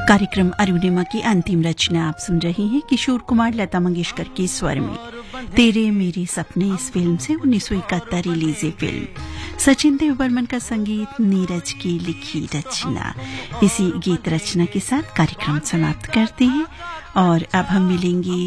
कार्यक्रम अरुणिमा की अंतिम रचना आप सुन रहे हैं किशोर कुमार लता मंगेशकर के स्वर में तेरे मेरे सपने इस फिल्म से 1971 रिलीज फिल्म सचिन देव बर्मन का संगीत नीरज की लिखी रचना। इसी गीत रचना के साथ कार्यक्रम समाप्त करते हैं और अब हम मिलेंगे